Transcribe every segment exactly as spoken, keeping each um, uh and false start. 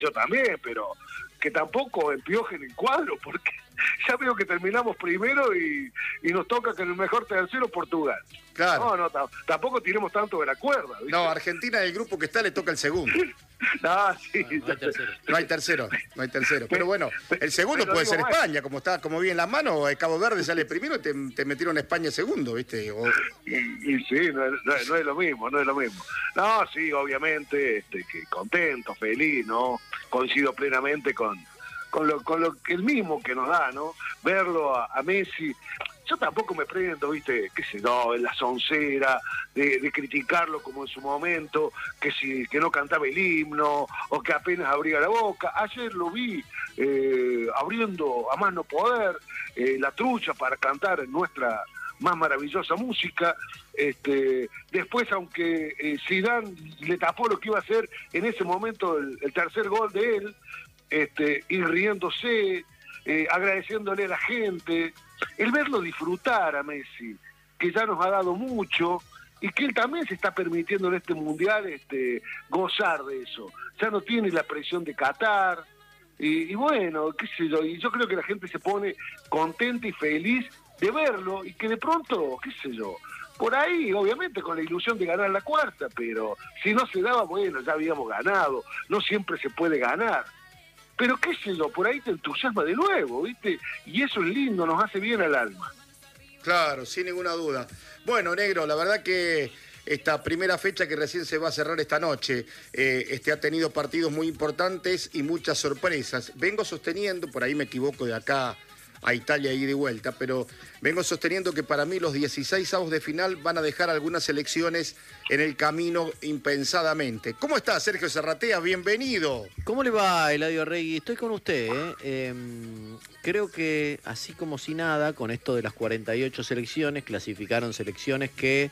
yo también, pero que tampoco empiojen el cuadro, porque ya veo que terminamos primero y, y nos toca que en el mejor tercero Portugal. Claro. No, no, tampoco tiremos tanto de la cuerda, ¿viste? No, Argentina, el grupo que está, le toca el segundo. No, sí. No, no hay tercero. No hay tercero, no hay tercero. Pero bueno, el segundo pero puede digo, ser bueno. España, como está como bien en la mano, Cabo Verde sale primero y te, te metieron a España segundo, ¿viste? O... Y, y sí, no es, no, es, no es lo mismo, no es lo mismo. No, sí, obviamente, este, que contento, feliz, ¿no? Coincido plenamente con, con lo, con lo que el mismo que nos da, ¿no? Verlo a, a Messi. Yo tampoco me prendo, viste, qué sé yo, en la soncera, de, de criticarlo como en su momento, que si que no cantaba el himno, o que apenas abría la boca. Ayer lo vi eh, abriendo a más no poder eh, la trucha para cantar nuestra más maravillosa música. Este, después, aunque eh, Zidane le tapó lo que iba a hacer en ese momento el, el tercer gol de él, este, ir riéndose, eh, agradeciéndole a la gente, el verlo disfrutar a Messi, que ya nos ha dado mucho, y que él también se está permitiendo en este mundial este, gozar de eso. Ya no tiene la presión de Qatar, y, y bueno, qué sé yo, y yo creo que la gente se pone contenta y feliz de verlo, y que de pronto, qué sé yo, por ahí, obviamente con la ilusión de ganar la cuarta, pero si no se daba, bueno, ya habíamos ganado, no siempre se puede ganar. Pero qué sé yo, por ahí te entusiasma de nuevo, ¿viste? Y eso es lindo, nos hace bien al alma. Claro, sin ninguna duda. Bueno, Negro, la verdad que esta primera fecha que recién se va a cerrar esta noche, eh, este ha tenido partidos muy importantes y muchas sorpresas. Vengo sosteniendo, por ahí me equivoco de acá a Italia ida y vuelta, pero vengo sosteniendo que para mí los dieciséis avos de final van a dejar algunas selecciones en el camino impensadamente. ¿Cómo está Sergio Serratea? Bienvenido. ¿Cómo le va, Eladio Rey? Estoy con usted, ¿eh? Eh, creo que así como si nada, con esto de las cuarenta y ocho selecciones, clasificaron selecciones que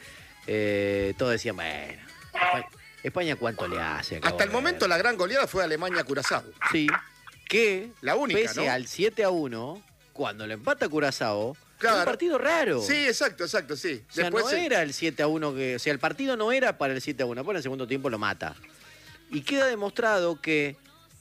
eh, todos decían, bueno, España, España ¿cuánto le hace? Acá Hasta el bueno. momento la gran goleada fue Alemania-Curazao. Sí, que La única, pese ¿no? al siete a uno, cuando le empata Curazao, Claro. era un partido raro. Sí, exacto, exacto, sí. O sea, Después no se- era el siete a uno que. O sea, el partido no era para el siete a uno, por el segundo tiempo lo mata. Y queda demostrado que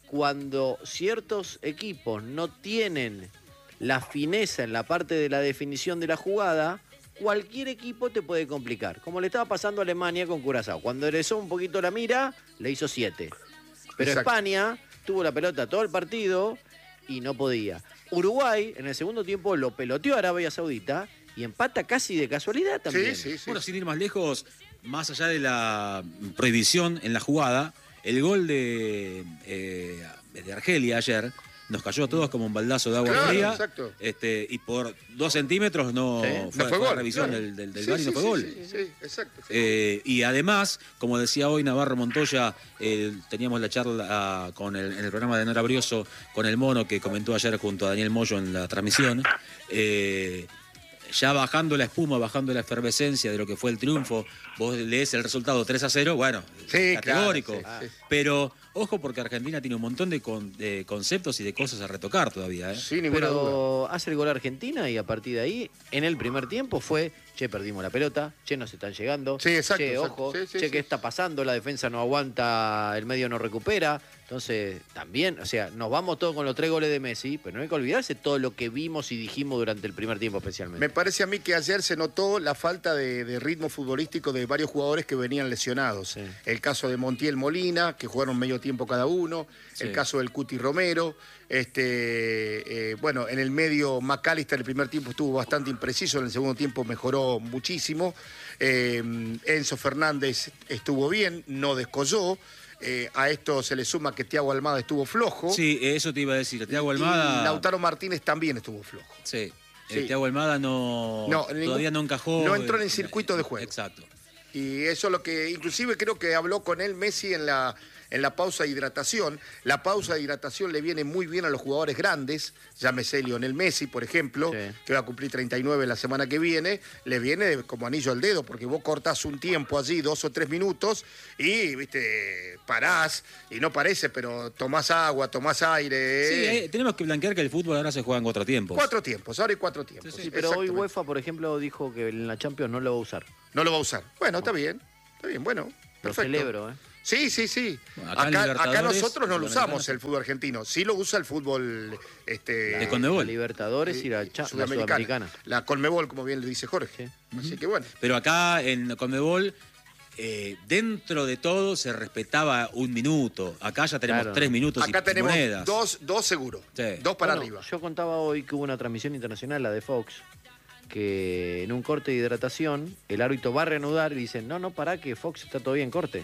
cuando ciertos equipos no tienen la fineza en la parte de la definición de la jugada, cualquier equipo te puede complicar. Como le estaba pasando a Alemania con Curazao. Cuando enderezó un poquito la mira, le hizo siete. Pero Exacto. España tuvo la pelota todo el partido y no podía. Uruguay, en el segundo tiempo, lo peloteó a Arabia Saudita y empata casi de casualidad también. Sí, sí, sí. Bueno, sin ir más lejos, más allá de la prohibición en la jugada, el gol de, eh, de Argelia ayer nos cayó a todos como un baldazo de agua Claro, fría. exacto. Este, y por dos centímetros no Sí, fue, No fue fue gol. revisión claro. del, del, del Sí, V A R y sí, no fue sí, gol. Sí, sí, exacto. sí. Eh, y además, como decía hoy Navarro Montoya, eh, teníamos la charla ah, con el, en el programa de Nora Brioso con el mono que comentó ayer junto a Daniel Moyo en la transmisión. Eh, ya bajando la espuma, bajando la efervescencia de lo que fue el triunfo, vos lees el resultado tres a cero, bueno, Sí, categórico. claro, sí, sí. Pero ojo porque Argentina tiene un montón de, con- de conceptos y de cosas a retocar todavía. ¿eh? Sin ninguna duda. Pero hace el gol Argentina y a partir de ahí, en el primer tiempo fue, che, perdimos la pelota, che, nos están llegando, Sí, exacto, che, exacto. ojo, Sí, sí, che, sí. ¿qué está pasando? La defensa no aguanta, el medio no recupera. Entonces, también, o sea, nos vamos todos con los tres goles de Messi, pero no hay que olvidarse todo lo que vimos y dijimos durante el primer tiempo especialmente. Me parece a mí que ayer se notó la falta de, de ritmo futbolístico de varios jugadores que venían lesionados. Sí. El caso de Montiel Molina, que jugaron medio tiempo cada uno. Sí. El caso del Cuti Romero. Este, eh, bueno, en el medio McAllister el primer tiempo estuvo bastante impreciso, en el segundo tiempo mejoró muchísimo. Eh, Enzo Fernández estuvo bien, no descolló. Eh, a esto se le suma que Thiago Almada estuvo flojo. Sí, eso te iba a decir. Thiago Y Almada. Lautaro Martínez también estuvo flojo. Sí. Sí. Eh, Thiago Almada no, No, en todavía ningún- no encajó. no entró en el circuito de juego. Exacto. Y eso es lo que, inclusive creo que habló con él Messi en la, en la pausa de hidratación. La pausa de hidratación le viene muy bien a los jugadores grandes, llámese Lionel Messi, por ejemplo, Sí. que va a cumplir treinta y nueve la semana que viene, le viene de- como anillo al dedo, porque vos cortás un tiempo allí, dos o tres minutos, y, viste, parás, y no parece, pero tomás agua, tomás aire. Sí, eh. eh, tenemos que blanquear que el fútbol ahora se juega en cuatro tiempos. Cuatro tiempos, ahora hay cuatro tiempos. Sí, Sí, pero hoy exactamente. UEFA, por ejemplo, dijo que en la Champions no lo va a usar. No lo va a usar. Bueno, está bien, está bien, bueno, Lo perfecto. celebro, ¿eh? Sí, sí, sí. Bueno, acá en acá, Libertadores, acá nosotros no lo Sudamericana, usamos sí. el fútbol argentino. Sí lo usa el fútbol este, De La Conmebol. Libertadores y la, cha- la Sudamericana. La Conmebol, como bien le dice Jorge. Sí. Así que bueno. Pero acá en Conmebol, eh, dentro de todo se respetaba un minuto. Acá ya tenemos Claro. tres minutos Acá y tenemos monedas. dos, dos seguros. Sí. Dos para Bueno, arriba. Yo contaba hoy que hubo una transmisión internacional, la de Fox, que en un corte de hidratación el árbitro va a reanudar y dicen, no, no, pará, que Fox está todavía en corte.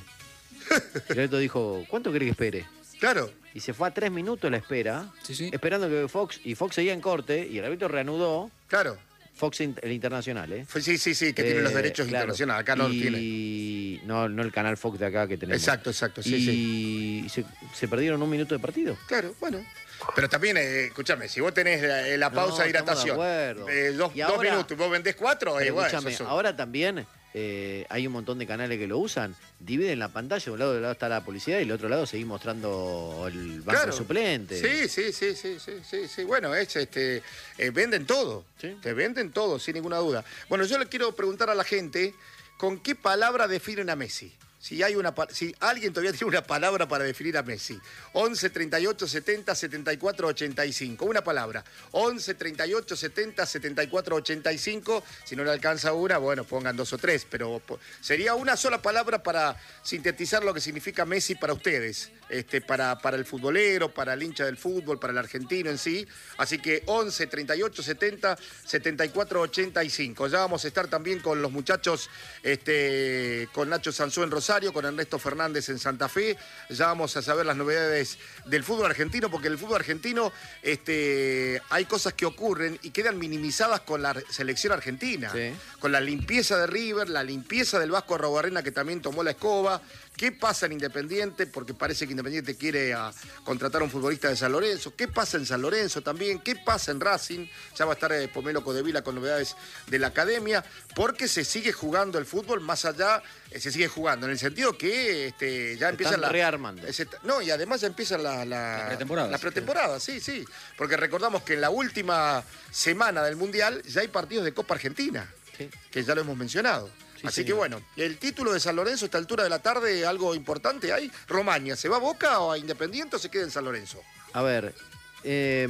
El árbitro dijo, ¿cuánto cree que espere? Claro. Y se fue a tres minutos la espera, Sí, sí. esperando que Fox, y Fox seguía en corte, y el árbitro reanudó, Claro. Fox in- el internacional, ¿eh? Fue- Sí, sí, sí, que tiene los Eh, derechos claro. internacionales. Acá no lo tiene. Y no, no el canal Fox de acá que tenemos. Exacto, exacto. Sí, y sí. se, se perdieron un minuto de partido. Claro, bueno. Pero también, eh, escúchame, si vos tenés la, eh, la No, pausa de estamos de hidratación, acuerdo. eh, dos, Y dos ahora- minutos, vos vendés cuatro, eh, Pero bueno, escúchame, eso- ahora también eh, hay un montón de canales que lo usan, dividen la pantalla, de un lado, de un lado está la publicidad y del otro lado seguís mostrando el banco Claro. suplente. Sí, sí, sí, sí, sí, sí, sí. Bueno, es este, eh, venden todo. Sí. Te venden todo, sin ninguna duda. Bueno, yo le quiero preguntar a la gente, ¿con qué palabra definen a Messi? Si hay una pa- si alguien todavía tiene una palabra para definir a Messi. once, treinta y ocho, setenta, setenta y cuatro, ochenta y cinco. Una palabra. once, treinta y ocho, setenta, setenta y cuatro, ochenta y cinco. Si no le alcanza una, bueno, pongan dos o tres. Pero po- sería una sola palabra para sintetizar lo que significa Messi para ustedes. Este, para, para el futbolero, para el hincha del fútbol, para el argentino en sí. Así que once, treinta y ocho, setenta, setenta y cuatro, ochenta y cinco. Ya vamos a estar también con los muchachos, este, con Nacho Sansó en Rosario, con Ernesto Fernández en Santa Fe. Ya vamos a saber las novedades del fútbol argentino, porque el fútbol argentino este, hay cosas que ocurren y quedan minimizadas con la selección argentina. Sí. Con la limpieza de River, la limpieza del Vasco Arrobarrena, que también tomó la escoba. ¿Qué pasa en Independiente? Porque parece que Independiente quiere a, contratar a un futbolista de San Lorenzo. ¿Qué pasa en San Lorenzo también? ¿Qué pasa en Racing? Ya va a estar eh, Pomelo Codevila con novedades de la academia. Porque se sigue jugando el fútbol más allá, eh, se sigue jugando, en el sentido que este, ya empiezan están la... rearmando. eh, se- no, y además ya empieza la, la, La pretemporada, La sí. pretemporada, sí, sí. Porque recordamos que en la última semana del Mundial ya hay partidos de Copa Argentina, Sí. que ya lo hemos mencionado. Sí, Así que señor. bueno, el título de San Lorenzo a esta altura de la tarde, algo importante hay. Romaña, ¿se va a Boca o a Independiente o se queda en San Lorenzo? A ver, eh,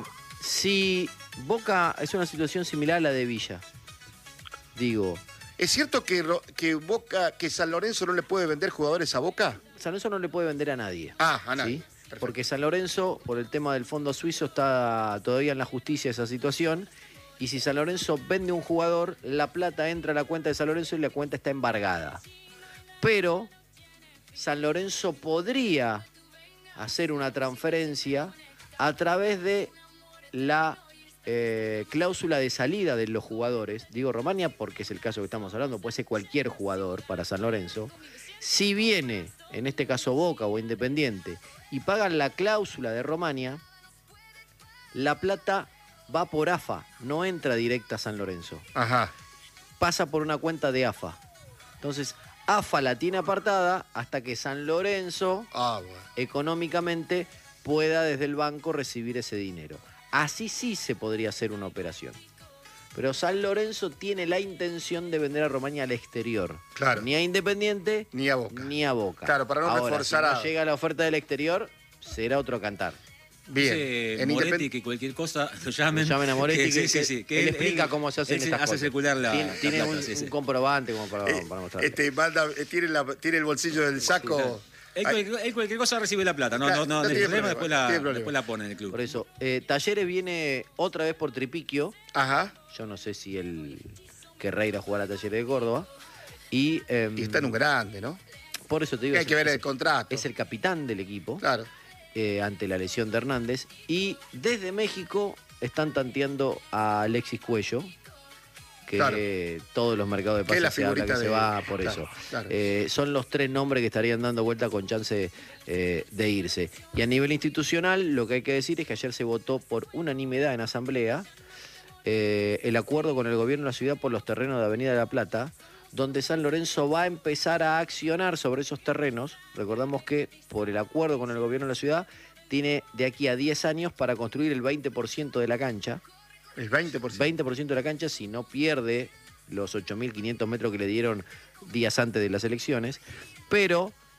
si Boca es una situación similar a la de Villa, digo, ¿Es cierto que, Ro- que Boca, que San Lorenzo no le puede vender jugadores a Boca? San Lorenzo no le puede vender a nadie. Ah, a nadie. ¿sí? Perfecto. Porque San Lorenzo, por el tema del fondo suizo, está todavía en la justicia esa situación. Y si San Lorenzo vende un jugador, la plata entra a la cuenta de San Lorenzo y la cuenta está embargada. Pero San Lorenzo podría hacer una transferencia a través de la eh, cláusula de salida de los jugadores. Digo Romania porque es el caso que estamos hablando, puede ser cualquier jugador para San Lorenzo. Si viene, en este caso Boca o Independiente, y pagan la cláusula de Romania, la plata va por A F A, no entra directa a San Lorenzo. Ajá. Pasa por una cuenta de A F A. Entonces, A F A la tiene apartada hasta que San Lorenzo Ah, bueno. económicamente pueda desde el banco recibir ese dinero. Así sí se podría hacer una operación. Pero San Lorenzo tiene la intención de vender a Romaña al exterior. Claro. Ni a Independiente, Ni a Boca. ni a Boca. Claro, para no Ahora, reforzar si no a- llega la oferta del exterior, será otro cantar. Bien. Dice En Moretti Independ- que cualquier cosa lo llamen. Llamen a Moretti, que, que, sí, que- sí, sí, él él- explica él- cómo se hacen él estas hace cosas. circular la, Tiene, la tiene plata, un, sí, sí. un comprobante como para, Eh, para mostrarle. este, manda- eh, tiene, la- tiene el bolsillo del saco. Él, Ay, cualquier, él cualquier cosa recibe la plata, no, Claro, no, no, no no hay tiene problema, problema, después, la, tiene problema. después la pone en el club. Por eso, eh, Talleres viene otra vez por Tripiquio. Ajá. Yo no sé si él querrá ir a jugar a Talleres de Córdoba. Y, em, Y está en un grande, ¿no? por eso te digo, Hay es- que ver es- el contrato. es el capitán del equipo. Claro. eh, ante la lesión de Hernández. Y desde México están tanteando a Alexis Cuello, que Claro. eh, todos los mercados de Que es la pases se habla que figurita se de- va por claro, eso. claro. Eh, son los tres nombres que estarían dando vuelta con chance eh, de irse. Y a nivel institucional, lo que hay que decir es que ayer se votó por unanimidad en asamblea eh, el acuerdo con el gobierno de la ciudad por los terrenos de Avenida de la Plata, donde San Lorenzo va a empezar a accionar sobre esos terrenos. Recordamos que por el acuerdo con el gobierno de la ciudad tiene de aquí a diez años para construir el veinte por ciento de la cancha. El veinte por ciento. veinte por ciento de la cancha si no pierde los ocho mil quinientos metros que le dieron días antes de las elecciones. Pero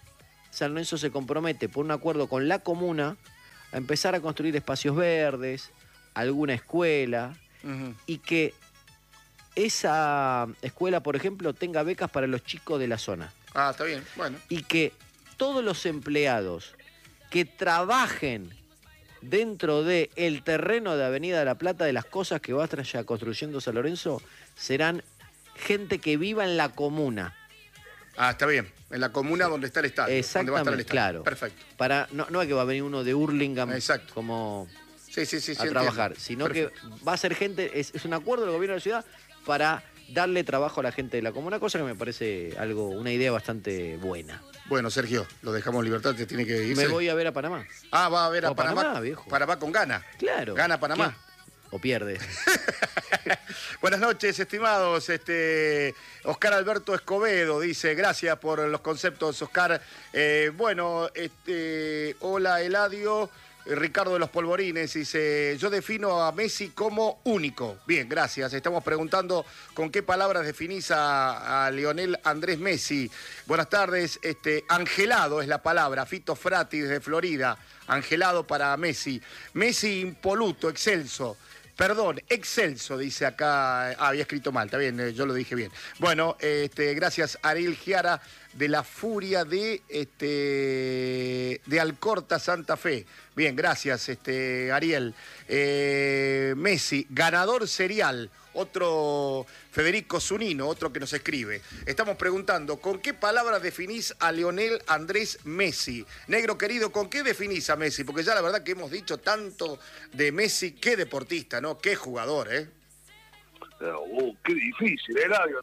San Lorenzo se compromete por un acuerdo con la comuna a empezar a construir espacios verdes, alguna escuela, uh-huh. y que esa escuela, por ejemplo, tenga becas para los chicos de la zona. Ah, está bien, bueno. Y que todos los empleados que trabajen dentro del terreno de Avenida de la Plata, de las cosas que va a ya construyendo San Lorenzo, serán gente que viva en la comuna. Ah, está bien. En la comuna donde está el estadio. Exactamente, donde va a estar el estadio. Claro. Perfecto. Para, no, no es que va a venir uno de Hurlingham Exacto. como sí, sí, sí, a sí, trabajar, entiendo. sino Perfecto. que va a ser gente, es, es un acuerdo del gobierno de la ciudad para darle trabajo a la gente de la comuna, cosa que me parece algo, una idea bastante buena. Bueno, Sergio, lo dejamos en libertad, te tiene que irse. Me voy a ver a Panamá. Ah, va a ver a o Panamá. Panamá, viejo. Panamá con gana. Claro. Gana Panamá. ¿Qué? O pierde. Buenas noches, estimados. Este, Oscar Alberto Escobedo dice, gracias por los conceptos, Oscar. Eh, bueno, este, hola Eladio. Ricardo de los Polvorines dice, yo defino a Messi como único. Bien, gracias. Estamos preguntando con qué palabras definís a, a Lionel Andrés Messi. Buenas tardes. Este, angelado es la palabra. Fito Frati desde Florida. Angelado para Messi. Messi impoluto, excelso. Perdón, excelso, dice acá. Ah, había escrito mal, está bien, yo lo dije bien. Bueno, este, gracias Ariel Giara de la Furia de, este, de Alcorta, Santa Fe. Bien, gracias, este, Ariel. Eh, Messi, ganador serial. Otro Federico Zunino, otro que nos escribe. Estamos preguntando, ¿con qué palabras definís a Lionel Andrés Messi? Negro querido, ¿con qué definís a Messi? Porque ya la verdad que hemos dicho tanto de Messi, qué deportista, ¿no? Qué jugador, ¿eh? Uh, qué difícil, Eladio.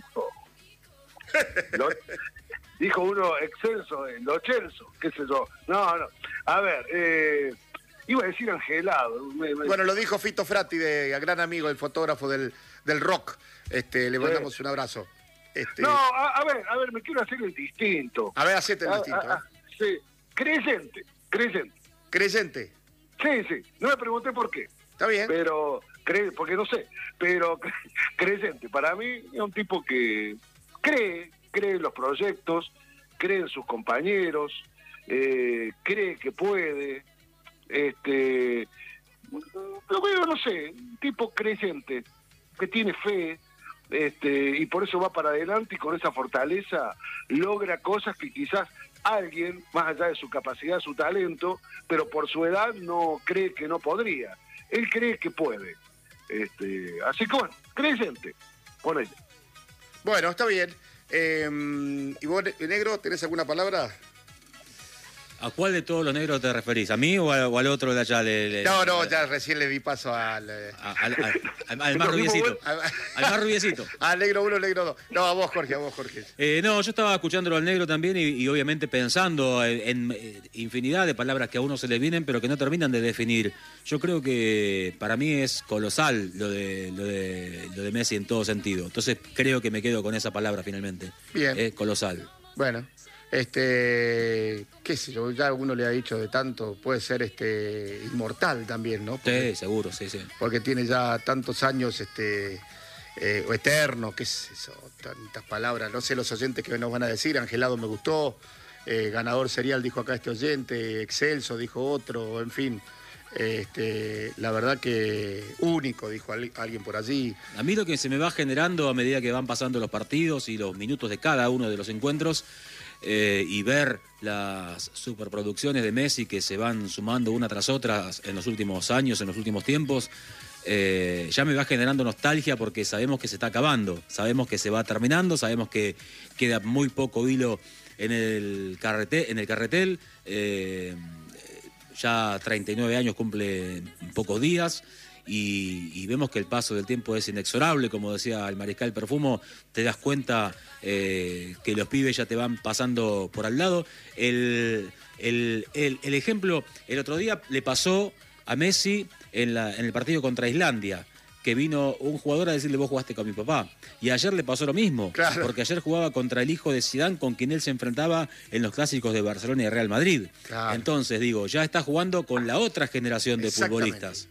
Lo, dijo uno excelso, eh, lo Chelso, qué sé yo. No, no. A ver, eh... iba a decir angelado. Me, me... Bueno, lo dijo Fito Frati, de, gran amigo, el fotógrafo del, del rock. Este, le mandamos sí. un abrazo. Este... No, a, a ver, a ver, me quiero hacer el distinto. A ver, hacete el a, distinto. A, a, ¿eh? Sí, creyente, creyente. ¿Creyente? Sí, sí, no me pregunté por qué. Está bien. Pero, cre... porque no sé, pero creyente. Para mí es un tipo que cree, cree en los proyectos, cree en sus compañeros, eh, cree que puede... Este, lo veo, no sé, un tipo creyente, que tiene fe, este, y por eso va para adelante y con esa fortaleza logra cosas que quizás alguien, más allá de su capacidad, su talento, pero por su edad no cree que no podría. Él cree que puede. Este, así que bueno, creyente, ponele. Bueno, está bien. Eh, ¿Y vos, Negro, tenés alguna palabra? ¿A cuál de todos los negros te referís? ¿A mí o, a, o al otro de allá? Le, le, no, no, ya recién le di paso al... A, al, al, al, al más rubiecito. Al más rubiecito. Al negro uno, negro dos. No, a vos, Jorge, a vos, Jorge. Eh, no, yo estaba escuchándolo al negro también y, y obviamente pensando en, en infinidad de palabras que a uno se le vienen, pero que no terminan de definir. Yo creo que para mí es colosal lo de, lo de, lo de Messi en todo sentido. Entonces creo que me quedo con esa palabra finalmente. Bien. Es colosal. Bueno. Este, qué sé yo, ya uno le ha dicho de tanto, puede ser este inmortal también, ¿no? Porque, sí, seguro, sí, sí. Porque tiene ya tantos años, este, eh, o eterno, qué es eso, tantas palabras, no sé los oyentes que nos van a decir, Angelado me gustó, eh, ganador serial dijo acá este oyente, excelso dijo otro, en fin. Este, la verdad que único, dijo alguien por allí. A mí lo que se me va generando a medida que van pasando los partidos y los minutos de cada uno de los encuentros, Eh, y ver las superproducciones de Messi que se van sumando una tras otra en los últimos años, en los últimos tiempos, eh, ya me va generando nostalgia porque sabemos que se está acabando, sabemos que se va terminando, sabemos que queda muy poco hilo en el, carrete, en el carretel, eh, ya treinta y nueve años cumple en pocos días. Y, y vemos que el paso del tiempo es inexorable, como decía el Mariscal Perfumo, te das cuenta eh, que los pibes ya te van pasando por al lado. El, el, el, el ejemplo, el otro día le pasó a Messi en, la, en el partido contra Islandia, que vino un jugador a decirle vos jugaste con mi papá. Y ayer le pasó lo mismo, claro. Porque ayer jugaba contra el hijo de Zidane, con quien él se enfrentaba en los clásicos de Barcelona y Real Madrid. Claro. Entonces, digo, ya está jugando con la otra generación de futbolistas.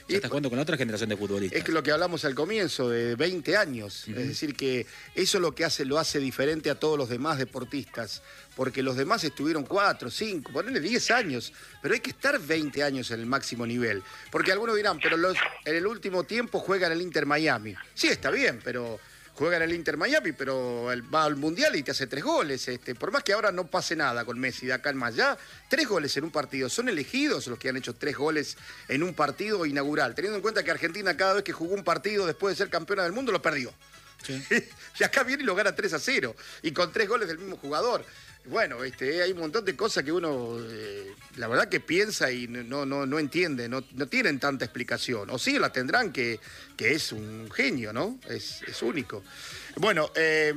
Ya estás jugando con otra generación de futbolistas. Es que lo que hablamos al comienzo, de veinte años. Uh-huh. Es decir, que eso es lo que hace, lo hace diferente a todos los demás deportistas. Porque los demás estuvieron cuatro, cinco, ponele diez años. Pero hay que estar veinte años en el máximo nivel. Porque algunos dirán, pero los, en el último tiempo juegan el Inter Miami. Sí, está bien, pero... Juega en el Inter Miami, pero va al Mundial y te hace tres goles. Este, por más que ahora no pase nada con Messi de acá en más allá, tres goles en un partido. Son elegidos los que han hecho tres goles en un partido inaugural. Teniendo en cuenta que Argentina cada vez que jugó un partido después de ser campeona del mundo lo perdió. Sí. Y acá viene y lo gana tres a cero. Y con tres goles del mismo jugador. Bueno, este, hay un montón de cosas que uno, eh, la verdad que piensa y no, no, no entiende, no, no tienen tanta explicación. O sí la tendrán, que, que es un genio, ¿no? Es, es único. Bueno, eh,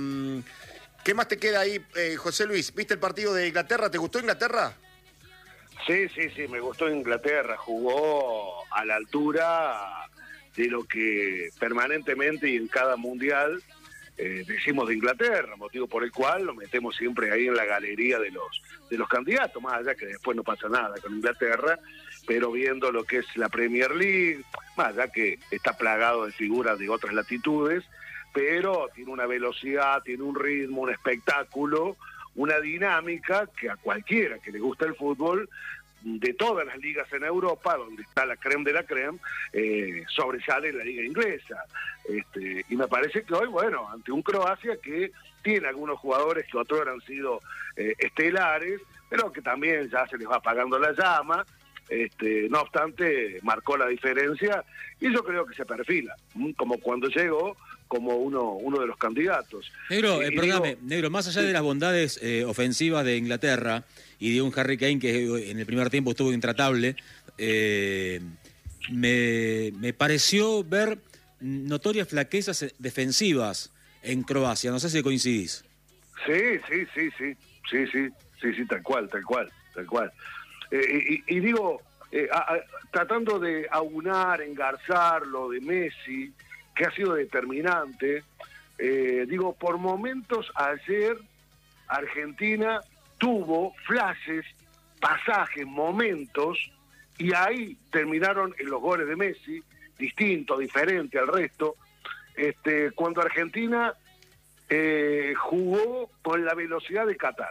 ¿qué más te queda ahí, eh, José Luis? ¿Viste el partido de Inglaterra? ¿Te gustó Inglaterra? Sí, sí, sí, me gustó Inglaterra. Jugó a la altura de lo que permanentemente y en cada mundial... Eh, decimos de Inglaterra, motivo por el cual lo metemos siempre ahí en la galería de los de los candidatos, más allá que después no pasa nada con Inglaterra, pero viendo lo que es la Premier League, más allá que está plagado de figuras de otras latitudes, pero tiene una velocidad, tiene un ritmo, un espectáculo, una dinámica que a cualquiera que le gusta el fútbol, de todas las ligas en Europa, donde está la creme de la creme, eh, sobresale la liga inglesa. Este, y me parece que hoy, bueno, ante un Croacia que tiene algunos jugadores que otros han sido eh, estelares, pero que también ya se les va apagando la llama, este, no obstante, marcó la diferencia, y yo creo que se perfila, como cuando llegó, como uno, uno de los candidatos. Negro, eh, perdóname, digo, Negro, más allá sí. de las bondades eh, ofensivas de Inglaterra y de un Harry Kane que en el primer tiempo estuvo intratable, eh, me, me pareció ver notorias flaquezas defensivas en Croacia. No sé si coincidís. Sí, sí, sí, sí, sí, sí, sí, sí, tal cual, tal cual, tal cual. Eh, y, y digo, eh, a, a, tratando de aunar, engarzar lo de Messi, que ha sido determinante, eh, digo, por momentos ayer Argentina tuvo flashes, pasajes, momentos, y ahí terminaron en los goles de Messi, distinto, diferente al resto, este, cuando Argentina eh, jugó con la velocidad de Qatar.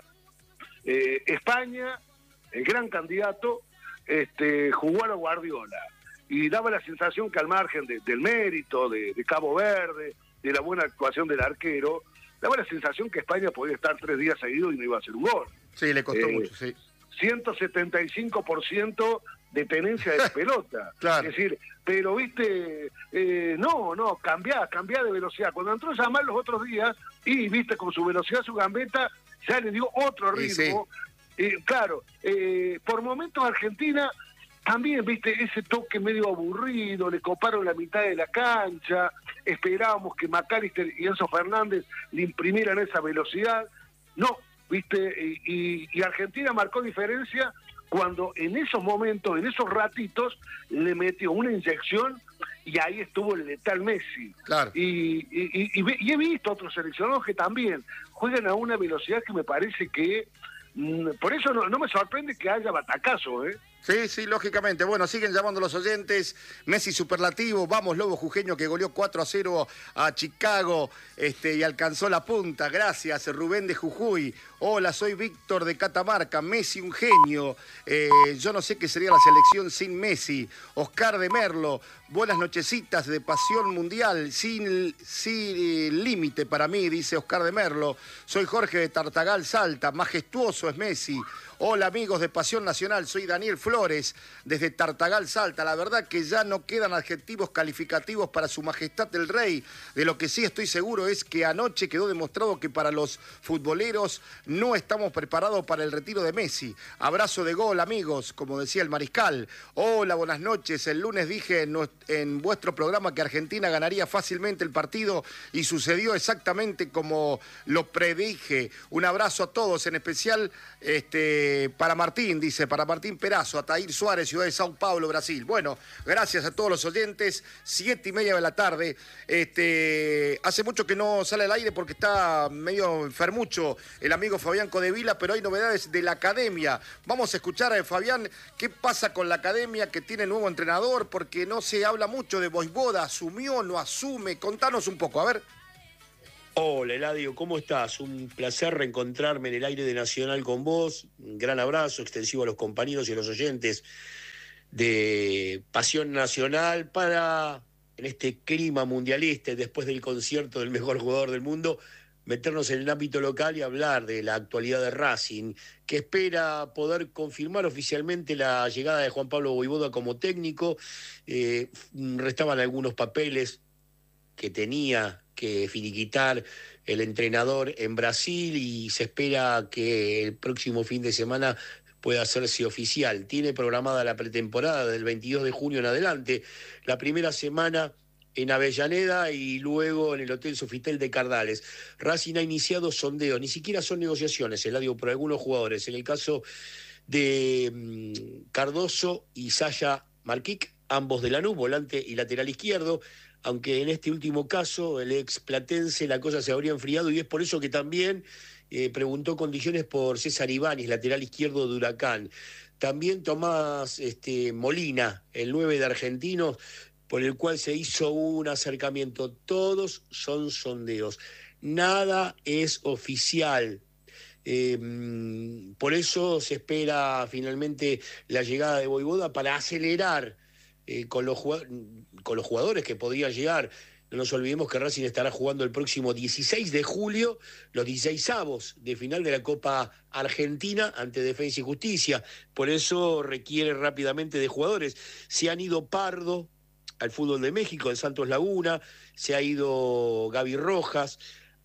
Eh, España, el gran candidato, este, jugó a la Guardiola, y daba la sensación que al margen de, del mérito de, de Cabo Verde, de la buena actuación del arquero, daba la sensación que España podía estar tres días seguidos y no iba a hacer un gol. Sí, le costó eh, mucho, sí. ciento setenta y cinco por ciento de tenencia de la pelota. Claro. Es decir, pero viste, eh, no, no, cambiá, cambiá de velocidad. Cuando entró Yamal los otros días, y viste con su velocidad, su gambeta, ya le dio otro ritmo. Sí. Eh, claro, eh, por momentos Argentina también, viste, ese toque medio aburrido, le coparon la mitad de la cancha, esperábamos que McAllister y Enzo Fernández le imprimieran esa velocidad. No, viste, y, y, y Argentina marcó diferencia cuando en esos momentos, en esos ratitos, le metió una inyección y ahí estuvo el letal Messi. Claro. Y, y, y, y he visto otros seleccionados que también juegan a una velocidad que me parece que, mmm, por eso no, no me sorprende que haya batacazo, ¿eh? Sí, sí, lógicamente. Bueno, siguen llamando los oyentes. Messi superlativo. Vamos, Lobo Jujeño, que goleó cuatro a cero a Chicago este, y alcanzó la punta. Gracias, Rubén de Jujuy. Hola, soy Víctor de Catamarca. Messi, un genio. Eh, yo no sé qué sería la selección sin Messi. Oscar de Merlo. Buenas nochecitas de Pasión Mundial. Sin, sin límite para mí, dice Oscar de Merlo. Soy Jorge de Tartagal, Salta. Majestuoso es Messi. Hola amigos de Pasión Nacional, soy Daniel Flores desde Tartagal, Salta. La verdad que ya no quedan adjetivos calificativos para su majestad el rey. De lo que sí estoy seguro es que anoche quedó demostrado que para los futboleros no estamos preparados para el retiro de Messi. Abrazo de gol amigos, como decía el mariscal. Hola, buenas noches. El lunes dije en, en vuestro programa que Argentina ganaría fácilmente el partido y sucedió exactamente como lo predije. Un abrazo a todos, en especial... este Eh, para Martín, dice, para Martín Perazo, Ataír Suárez, ciudad de Sao Paulo, Brasil. Bueno, gracias a todos los oyentes, siete y media de la tarde. Este, hace mucho que no sale al aire porque está medio enfermucho el amigo Fabián Codevila, pero hay novedades de la academia. Vamos a escuchar a Fabián qué pasa con la academia, que tiene nuevo entrenador, porque no se habla mucho de Vojvoda, asumió, no asume. Contanos un poco, a ver. Hola Eladio, ¿cómo estás? Un placer reencontrarme en el aire de Nacional con vos. Un gran abrazo extensivo a los compañeros y a los oyentes de Pasión Nacional para, en este clima mundialista, después del concierto del mejor jugador del mundo, meternos en el ámbito local y hablar de la actualidad de Racing, que espera poder confirmar oficialmente la llegada de Juan Pablo Vojvoda como técnico. Eh, restaban algunos papeles que tenía que finiquitar el entrenador en Brasil y se espera que el próximo fin de semana pueda hacerse oficial. Tiene programada la pretemporada del veintidós de junio en adelante, la primera semana en Avellaneda y luego en el Hotel Sofitel de Cardales. Racing ha iniciado sondeos, ni siquiera son negociaciones, Eladio, por algunos jugadores. En el caso de mmm, Cardoso y Sasha Marquic, ambos de Lanús, volante y lateral izquierdo, aunque en este último caso, el ex platense, la cosa se habría enfriado y es por eso que también eh, preguntó condiciones por César Ibáñez, lateral izquierdo de Huracán. También Tomás este, Molina, el nueve de Argentinos, por el cual se hizo un acercamiento. Todos son sondeos, nada es oficial. Eh, por eso se espera finalmente la llegada de Vojvoda para acelerar Eh, con, los, con los jugadores que podían llegar. No nos olvidemos que Racing estará jugando el próximo dieciséis de julio los dieciseisavos de final de la Copa Argentina ante Defensa y Justicia. Por eso requiere rápidamente de jugadores. Se han ido Pardo al fútbol de México, en Santos Laguna, se ha ido Gaby Rojas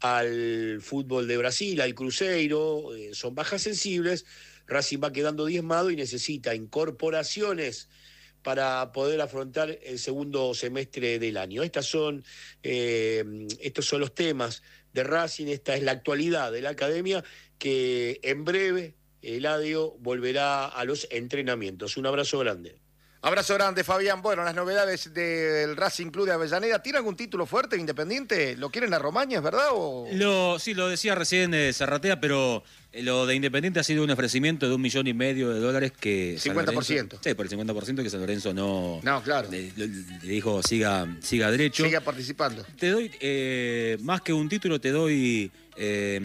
al fútbol de Brasil, al Cruzeiro, eh, son bajas sensibles. Racing va quedando diezmado y necesita incorporaciones para poder afrontar el segundo semestre del año. Estas son, eh, estos son los temas de Racing, esta es la actualidad de la academia, que en breve Eladio volverá a los entrenamientos. Un abrazo grande. Abrazo grande, Fabián. Bueno, las novedades del Racing Club de Avellaneda. ¿Tiene algún título fuerte Independiente? ¿Lo quieren a Romaña, es verdad? O... Lo, sí, lo decía recién eh, Zarratea, pero eh, lo de Independiente ha sido un ofrecimiento de un millón y medio de dólares que... cincuenta por ciento. Lorenzo, sí, por el cincuenta por ciento que San Lorenzo no... No, claro. Le, le, le dijo siga, siga derecho. Siga participando. Te doy, eh, más que un título, te doy eh,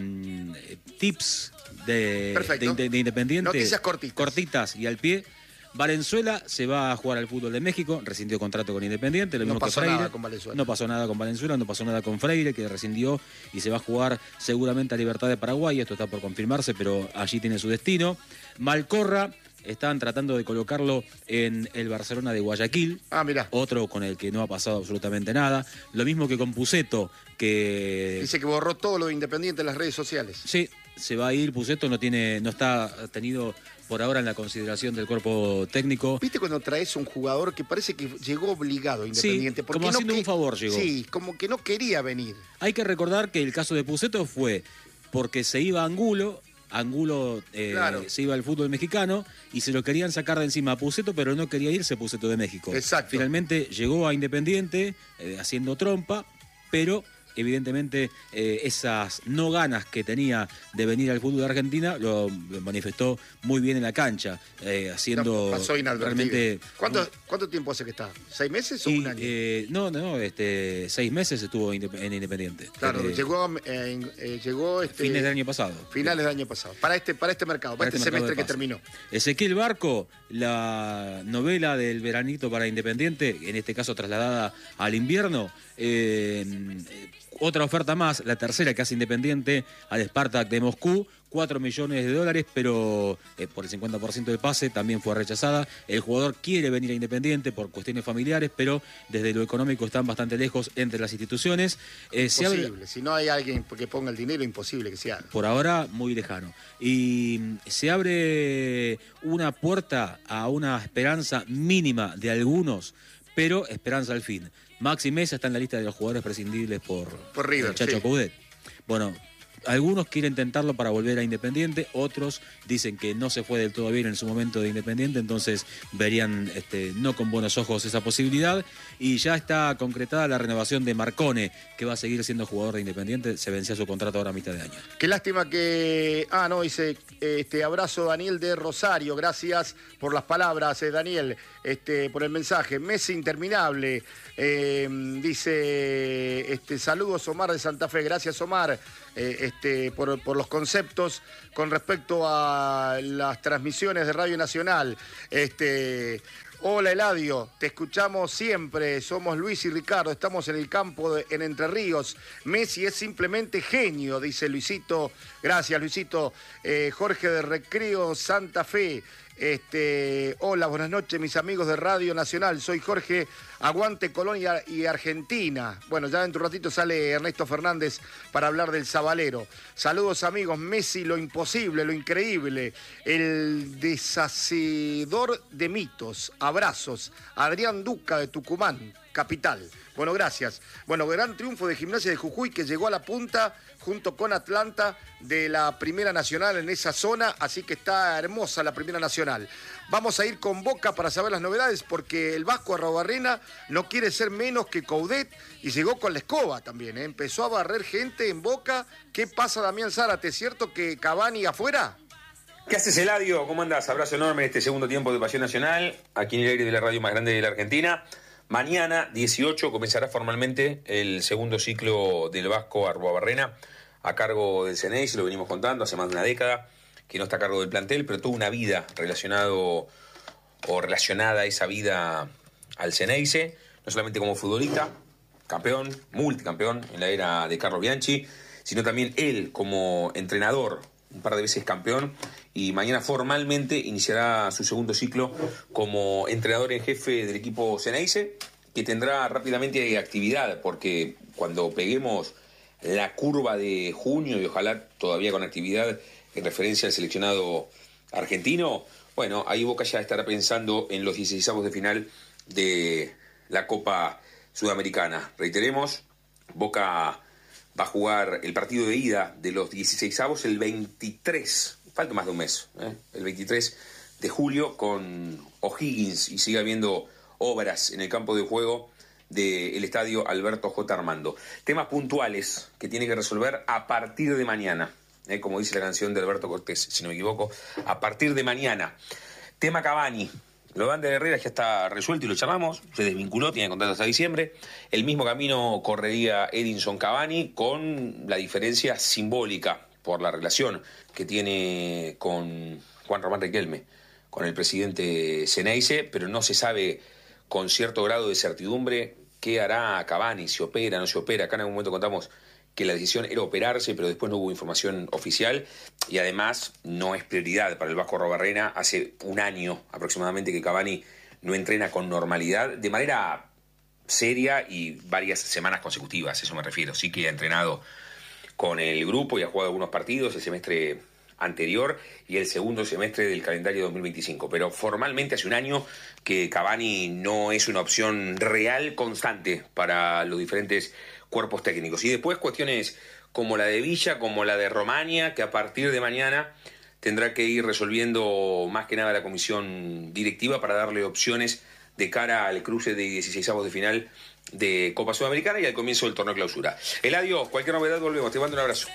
tips de, de, de, de Independiente. Noticias cortitas. Cortitas y al pie. Valenzuela se va a jugar al fútbol de México, rescindió contrato con Independiente, lo mismo no pasó que Freire. Nada con Valenzuela. No pasó nada con Valenzuela, no pasó nada con Freire, que rescindió y se va a jugar seguramente a Libertad de Paraguay, esto está por confirmarse, pero allí tiene su destino. Malcorra, están tratando de colocarlo en el Barcelona de Guayaquil. Ah, mirá. Otro con el que no ha pasado absolutamente nada. Lo mismo que con Pusetto, que... Dice que borró todo lo de Independiente en las redes sociales. Sí, se va a ir. Pusetto no tiene, no está tenido por ahora en la consideración del cuerpo técnico. ¿Viste cuando traes un jugador que parece que llegó obligado a Independiente? Sí, porque como no haciendo que... un favor llegó. Sí, como que no quería venir. Hay que recordar que el caso de Pusetto fue porque se iba a Angulo, Angulo eh, claro. se iba al fútbol mexicano y se lo querían sacar de encima a Pusetto, pero no quería irse Pusetto de México. Exacto. Finalmente llegó a Independiente eh, haciendo trompa, pero evidentemente eh, esas no ganas que tenía de venir al fútbol de Argentina lo, lo manifestó muy bien en la cancha, eh, haciendo no, pasó inadvertido. realmente... ¿Cuánto, ¿Cuánto tiempo hace que está? ¿Seis meses o y, un año? Eh, no, no, este, seis meses estuvo en Independiente. Claro, eh, llegó, eh, eh, llegó este, fines del año pasado. Finales del año pasado. Para este, para este mercado, para, para este, este semestre que terminó. Ezequiel Barco, la novela del veranito para Independiente, en este caso trasladada al invierno, eh, otra oferta más, la tercera que hace Independiente al Spartak de Moscú, cuatro millones de dólares, pero eh, por el cincuenta por ciento del pase también fue rechazada. El jugador quiere venir a Independiente por cuestiones familiares, pero desde lo económico están bastante lejos entre las instituciones. Eh, se imposible, abre... si no hay alguien que ponga el dinero, imposible que se haga. Por ahora, muy lejano. Y se abre una puerta a una esperanza mínima de algunos, pero esperanza al fin. Maxi Mesa está en la lista de los jugadores prescindibles por, por River, el Chacho sí. Coudet. Bueno, algunos quieren intentarlo para volver a Independiente, otros dicen que no se fue del todo bien en su momento de Independiente, entonces verían este, no con buenos ojos esa posibilidad. Y ya está concretada la renovación de Marcone, que va a seguir siendo jugador de Independiente, se vencía su contrato ahora a mitad de año. Qué lástima que... Ah, no, dice, este abrazo Daniel de Rosario, gracias por las palabras, eh, Daniel, este, por el mensaje. Messi interminable, eh, dice, este, saludos Omar de Santa Fe, gracias Omar. Eh, este, por, por los conceptos con respecto a las transmisiones de Radio Nacional. Este, hola Eladio, te escuchamos siempre, somos Luis y Ricardo, estamos en el campo de, en Entre Ríos. Messi es simplemente genio, dice Luisito. Gracias Luisito. Eh, Jorge de Recreo Santa Fe. Este, hola, buenas noches mis amigos de Radio Nacional, soy Jorge, aguante Colonia y Argentina. Bueno, ya dentro de un ratito sale Ernesto Fernández para hablar del Sabalero. Saludos amigos, Messi lo imposible, lo increíble, el deshacedor de mitos, abrazos, Adrián Duca de Tucumán, capital. Bueno, gracias. Bueno, gran triunfo de Gimnasia de Jujuy que llegó a la punta junto con Atlanta de la Primera Nacional en esa zona, así que está hermosa la Primera Nacional. Vamos a ir con Boca para saber las novedades porque el Vasco Arrobarrena no quiere ser menos que Coudet y llegó con la escoba también, ¿eh? Empezó a barrer gente en Boca. ¿Qué pasa, Damián Zárate? ¿Es cierto que Cavani afuera? ¿Qué haces, Eladio? ¿Cómo andás? Abrazo enorme en este segundo tiempo de Pasión Nacional, aquí en el aire de la radio más grande de la Argentina. Mañana, dieciocho, comenzará formalmente el segundo ciclo del Vasco Arruabarrena a cargo del Ceneice, lo venimos contando hace más de una década, que no está a cargo del plantel, pero tuvo una vida relacionado o relacionada a esa vida al Ceneice, no solamente como futbolista, campeón, multicampeón en la era de Carlos Bianchi, sino también él como entrenador, un par de veces campeón, y mañana formalmente iniciará su segundo ciclo como entrenador en jefe del equipo Ceneice, que tendrá rápidamente actividad, porque cuando peguemos la curva de junio, y ojalá todavía con actividad en referencia al seleccionado argentino, bueno, ahí Boca ya estará pensando en los dieciseisavos de final de la Copa Sudamericana. Reiteremos, Boca va a jugar el partido de ida de los dieciseisavos el veintitrés, falta más de un mes, ¿eh? el veintitrés de julio con O'Higgins, y sigue habiendo obras en el campo de juego del estadio Alberto J. Armando. Temas puntuales que tiene que resolver a partir de mañana, ¿eh? como dice la canción de Alberto Cortés, si no me equivoco, a partir de mañana. Tema Cavani. Lo de Ander Herrera ya está resuelto y lo charlamos, se desvinculó, tiene contrato hasta diciembre. El mismo camino correría Edinson Cavani, con la diferencia simbólica por la relación que tiene con Juan Román Riquelme, con el presidente Ceneice, pero no se sabe con cierto grado de certidumbre qué hará Cavani, si opera, no se opera. Acá en algún momento contamos que la decisión era operarse, pero después no hubo información oficial, y además no es prioridad para el Vasco Arruabarrena. Hace un año aproximadamente que Cavani no entrena con normalidad, de manera seria y varias semanas consecutivas, eso me refiero. Sí que ha entrenado con el grupo y ha jugado algunos partidos el semestre anterior y el segundo semestre del calendario dos mil veinticinco, pero formalmente hace un año que Cavani no es una opción real constante para los diferentes cuerpos técnicos. Y después cuestiones como la de Villa, como la de Romania, que a partir de mañana tendrá que ir resolviendo más que nada la comisión directiva para darle opciones de cara al cruce de dieciseisavos de final de Copa Sudamericana y al comienzo del torneo clausura. Eladio, cualquier novedad volvemos, te mando un abrazo.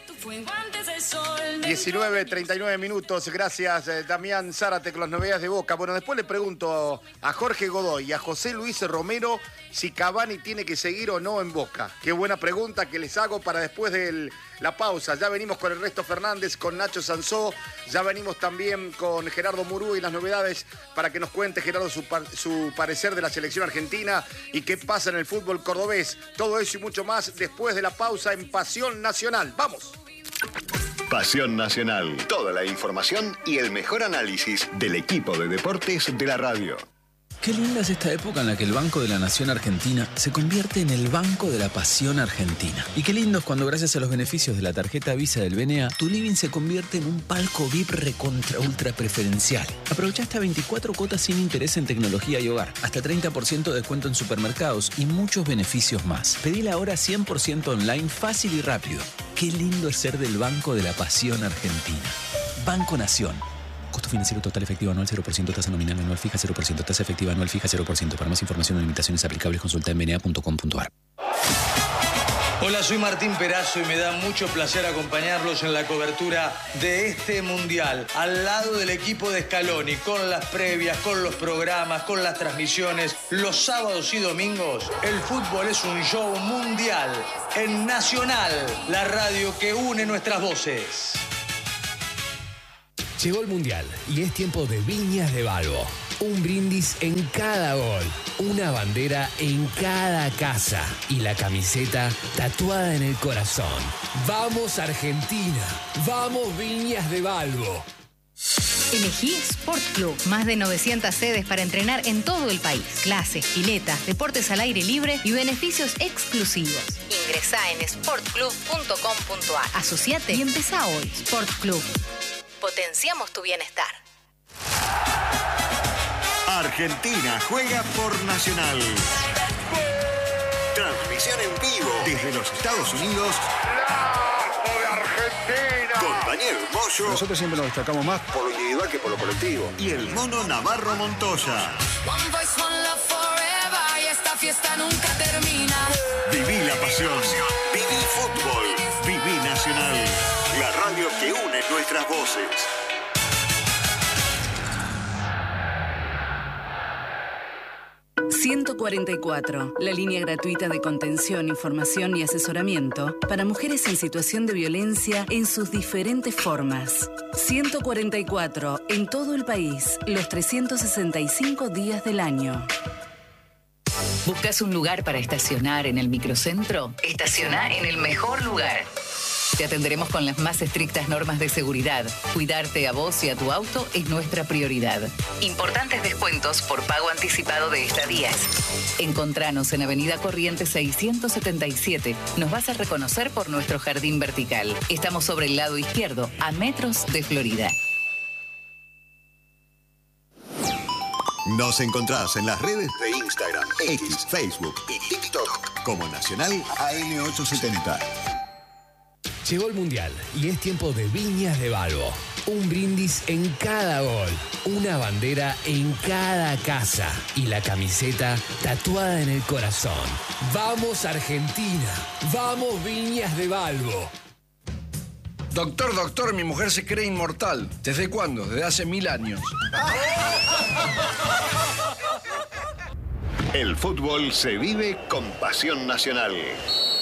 diecinueve treinta y nueve minutos, gracias eh, Damián Zárate con las novedades de Boca. Bueno, después le pregunto a Jorge Godoy y a José Luis Romero si Cavani tiene que seguir o no en Boca. Qué buena pregunta que les hago para después de la pausa. Ya venimos con Ernesto Fernández, con Nacho Sansó, ya venimos también con Gerardo Murú y las novedades para que nos cuente Gerardo su, par su parecer de la selección argentina y qué pasa en el fútbol cordobés. Todo eso y mucho más después de la pausa en Pasión Nacional. ¡Vamos! Pasión Nacional. Toda la información y el mejor análisis del equipo de deportes de la radio. Qué linda es esta época en la que el Banco de la Nación Argentina se convierte en el Banco de la Pasión Argentina. Y qué lindo es cuando, gracias a los beneficios de la tarjeta Visa del B N A, tu living se convierte en un palco V I P recontra ultra preferencial. Aprovecha hasta veinticuatro cuotas sin interés en tecnología y hogar, hasta treinta por ciento de descuento en supermercados y muchos beneficios más. Pedila ahora cien por ciento online, fácil y rápido. Qué lindo es ser del Banco de la Pasión Argentina. Banco Nación. Costo financiero total efectivo anual cero por ciento, tasa nominal anual fija cero por ciento, tasa efectiva anual fija cero por ciento. Para más información o limitaciones aplicables consulta en b n a punto com punto a r. Hola, soy Martín Perazo y me da mucho placer acompañarlos en la cobertura de este Mundial, al lado del equipo de Scaloni, con las previas, con los programas, con las transmisiones. Los sábados y domingos, el fútbol es un show mundial en Nacional, la radio que une nuestras voces. Llegó el Mundial y es tiempo de Viñas de Balbo. Un brindis en cada gol, una bandera en cada casa y la camiseta tatuada en el corazón. ¡Vamos Argentina! ¡Vamos Viñas de Balbo! Elegí Sport Club. Más de novecientas sedes para entrenar en todo el país. Clases, piletas, deportes al aire libre y beneficios exclusivos. Ingresá en sport club punto com punto a r. Asociate y empezá hoy. Sport Club. Potenciamos tu bienestar. Argentina juega por Nacional. Transmisión en vivo desde los Estados Unidos. ¡Lazo de Argentina! Con Daniel Moyo. Nosotros siempre nos destacamos más por lo individual que por lo colectivo. Y el mono Navarro Montoya. One voice, one love forever, y esta fiesta nunca termina. Viví la pasión. Viví fútbol. Viví Nacional. La radio que une nuestras voces. ciento cuarenta y cuatro, la línea gratuita de contención, información y asesoramiento para mujeres en situación de violencia en sus diferentes formas. ciento cuarenta y cuatro, en todo el país, los trescientos sesenta y cinco días del año. ¿Buscas un lugar para estacionar en el microcentro? Estaciona en el mejor lugar. Te atenderemos con las más estrictas normas de seguridad. Cuidarte a vos y a tu auto es nuestra prioridad. Importantes descuentos por pago anticipado de estadías. Encontranos en Avenida Corrientes seiscientos setenta y siete. Nos vas a reconocer por nuestro jardín vertical. Estamos sobre el lado izquierdo, a metros de Florida. Nos encontrás en las redes de Instagram, X, Facebook y TikTok como Nacional A M ochocientos setenta. Llegó el Mundial y es tiempo de Viñas de Balbo. Un brindis en cada gol, una bandera en cada casa y la camiseta tatuada en el corazón. ¡Vamos Argentina! ¡Vamos Viñas de Balbo! Doctor, doctor, mi mujer se cree inmortal. ¿Desde cuándo? Desde hace mil años. El fútbol se vive con Pasión Nacional.